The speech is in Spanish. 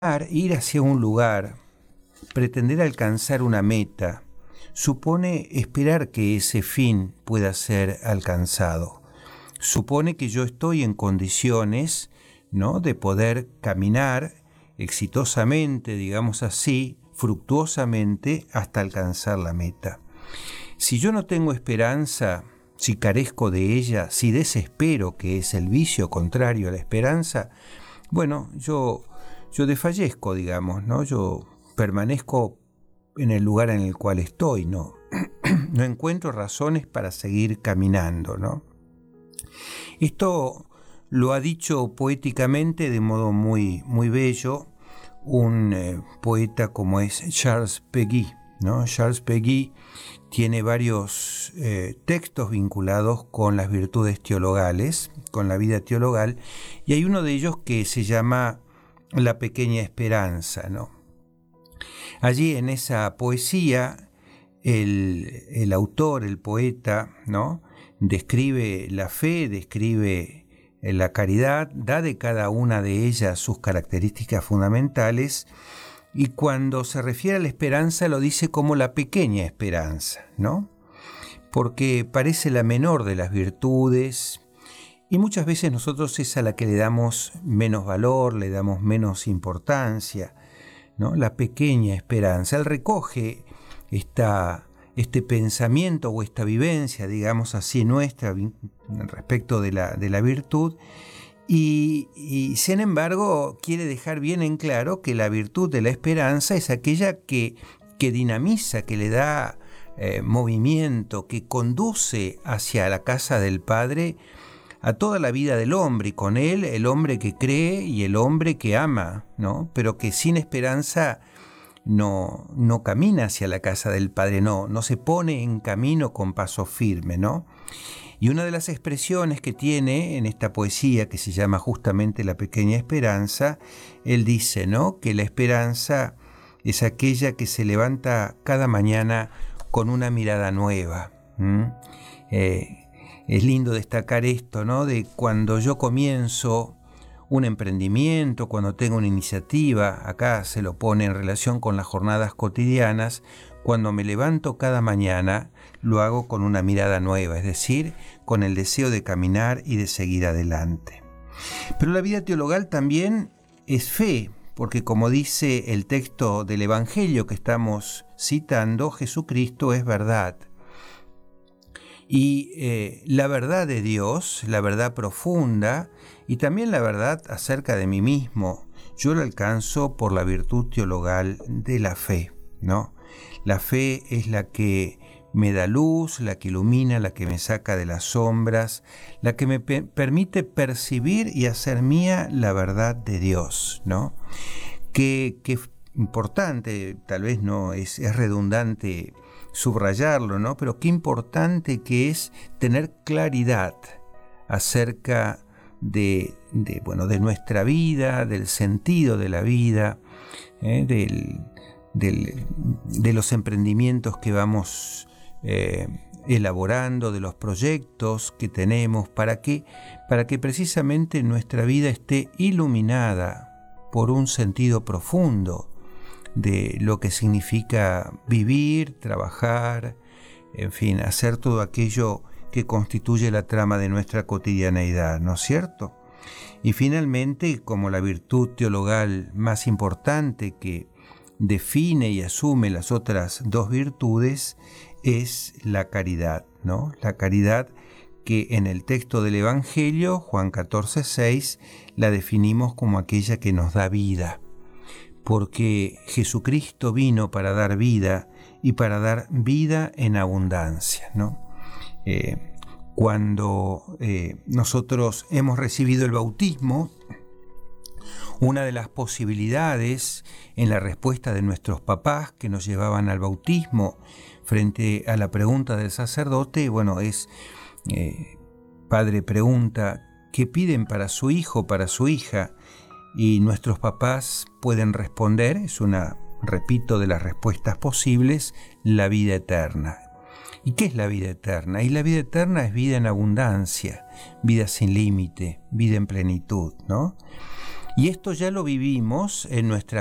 Ir hacia un lugar, pretender alcanzar una meta, supone esperar que ese fin pueda ser alcanzado. Supone que yo estoy en condiciones, ¿no?, de poder caminar exitosamente, digamos así, fructuosamente, hasta alcanzar la meta. Si yo no tengo esperanza, si carezco de ella, si desespero, que es el vicio contrario a la esperanza, bueno, yo desfallezco, digamos, ¿no? Yo permanezco en el lugar en el cual estoy, ¿no? No encuentro razones para seguir caminando, ¿no? Esto lo ha dicho poéticamente de modo muy, muy bello un poeta como es Charles Péguy, ¿no? Charles Péguy tiene varios textos vinculados con las virtudes teologales, con la vida teologal, y hay uno de ellos que se llama La pequeña esperanza, ¿no? Allí en esa poesía el autor, el poeta, ¿no?, describe la fe, describe la caridad, da de cada una de ellas sus características fundamentales, y cuando se refiere a la esperanza lo dice como la pequeña esperanza, ¿no? Porque parece la menor de las virtudes, y muchas veces nosotros es a la que le damos menos valor, le damos menos importancia, ¿no? La pequeña esperanza. Él recoge este pensamiento o esta vivencia, digamos así, nuestra respecto de la virtud, y sin embargo quiere dejar bien en claro que la virtud de la esperanza es aquella que dinamiza, que le da movimiento, que conduce hacia la casa del Padre a toda la vida del hombre, y con él el hombre que cree y el hombre que ama, ¿no? Pero que sin esperanza no camina hacia la casa del Padre, no se pone en camino con paso firme, ¿no? Y una de las expresiones que tiene en esta poesía, que se llama justamente La pequeña esperanza, él dice, ¿no?, que la esperanza es aquella que se levanta cada mañana con una mirada nueva. Es lindo destacar esto, ¿no?, de cuando yo comienzo un emprendimiento, cuando tengo una iniciativa, acá se lo pone en relación con las jornadas cotidianas, cuando me levanto cada mañana, lo hago con una mirada nueva, es decir, con el deseo de caminar y de seguir adelante. Pero la vida teologal también es fe, porque como dice el texto del Evangelio que estamos citando, Jesucristo es verdad. Y la verdad de Dios, la verdad profunda, y también la verdad acerca de mí mismo, yo la alcanzo por la virtud teologal de la fe, ¿no? La fe es la que me da luz, la que ilumina, la que me saca de las sombras, la que me permite percibir y hacer mía la verdad de Dios, ¿no? Que importante, tal vez no es redundante subrayarlo, ¿no?, pero qué importante que es tener claridad acerca de nuestra vida, del sentido de la vida, de los emprendimientos que vamos elaborando, de los proyectos que tenemos, para que precisamente nuestra vida esté iluminada por un sentido profundo de lo que significa vivir, trabajar, en fin, hacer todo aquello que constituye la trama de nuestra cotidianeidad, ¿no es cierto? Y finalmente, como la virtud teologal más importante que define y asume las otras dos virtudes, es la caridad, ¿no? La caridad que en el texto del Evangelio, Juan 14:6, la definimos como aquella que nos da vida, porque Jesucristo vino para dar vida y para dar vida en abundancia, ¿no? Cuando nosotros hemos recibido el bautismo, una de las posibilidades en la respuesta de nuestros papás que nos llevaban al bautismo frente a la pregunta del sacerdote, es, padre pregunta, ¿qué piden para su hijo, para su hija? Y nuestros papás pueden responder, es una, repito, de las respuestas posibles, la vida eterna. ¿Y qué es la vida eterna? Y la vida eterna es vida en abundancia, vida sin límite, vida en plenitud, ¿no? Y esto ya lo vivimos en nuestra